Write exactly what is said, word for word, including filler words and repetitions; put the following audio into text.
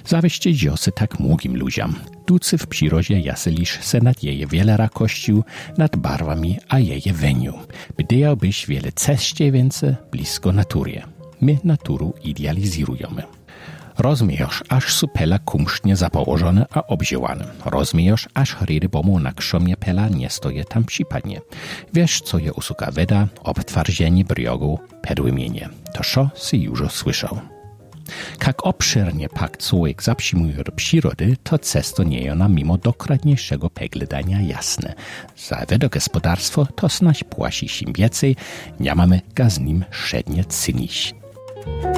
Zaweście dziosy tak mługim ludziom. Tucy w przyrodzie jaselisz se nad jeje wiele rakościu, nad barwami a jeje weniu. Bydejałbyś wiele ceście więcej blisko naturie. My naturu idealizirujemy. Rozmiejosz, aż su pela kumsznie zapołożone a obziełane. Rozmiejosz, aż rydy bomu na krzomie pela nie stoje tam przypadnie. Wiesz, co je usuka weda, obtwarzienie briogu, pedłymienie. To szo si już słyszał. Jak obszernie pak człowiek zaprzymuje do przyrody, to cesto nie jest nam mimo dokładniejszego pegledania jasne. Za wedogospodarstwo to snaś płasi się więcej, nie mamy ga z nim szednie cynić.